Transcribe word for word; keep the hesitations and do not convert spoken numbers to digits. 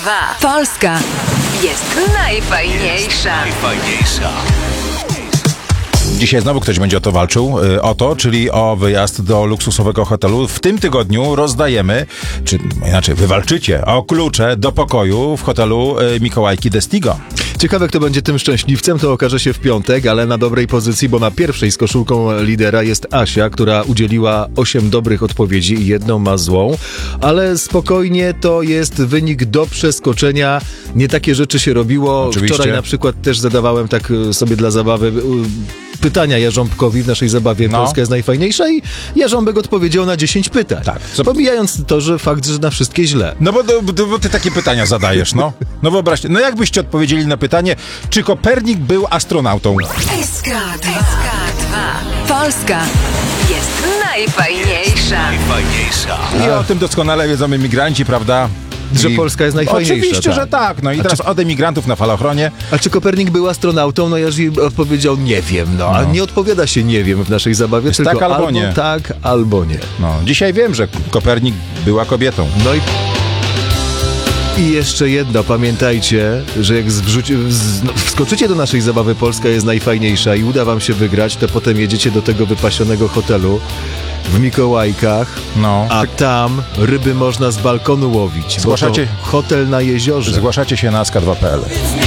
dwa. Polska jest najfajniejsza. Najfajniejsza. Dzisiaj znowu ktoś będzie o to walczył, o to, czyli o wyjazd do luksusowego hotelu. W tym tygodniu rozdajemy, czy inaczej wywalczycie o klucze do pokoju w hotelu Mikołajki Destigo. Ciekawe, kto będzie tym szczęśliwcem, to okaże się w piątek, ale na dobrej pozycji, bo na pierwszej z koszulką lidera jest Asia, która udzieliła osiem dobrych odpowiedzi i jedną ma złą, ale spokojnie, to jest wynik do przeskoczenia. Nie takie rzeczy się robiło. Oczywiście. Wczoraj na przykład też zadawałem tak sobie dla zabawy pytania Jarząbkowi w naszej zabawie No. Polska jest najfajniejsza i Jarząbek odpowiedział na dziesięć pytań. Tak. Co- Pomijając to, że fakt, że na wszystkie źle. No bo, bo, bo ty takie pytania zadajesz, no. No wyobraźcie, no jakbyście odpowiedzieli na pytanie, czy Kopernik był astronautą? S K dwa. Polska jest najfajniejsza. Najfajniejsza. I o tym doskonale wiedzą emigranci, prawda? Że I Polska jest najfajniejsza, Oczywiście, tak. że tak. No i teraz od emigrantów na falochronie. A czy Kopernik był astronautą? No Jerzy odpowiedział nie wiem, no. A nie odpowiada się nie wiem w naszej zabawie, Jest tylko tak albo albo nie. tak, albo nie. No, dzisiaj wiem, że Kopernik była kobietą. No i... I jeszcze jedno, pamiętajcie, że jak zwrzuci, wz, no, wskoczycie do naszej zabawy Polska jest najfajniejsza i uda wam się wygrać, to potem jedziecie do tego wypasionego hotelu w Mikołajkach, No. a tam ryby można z balkonu łowić. Zgłaszacie- Bo to hotel na jeziorze. Zgłaszacie się na S K dwa kropka p l.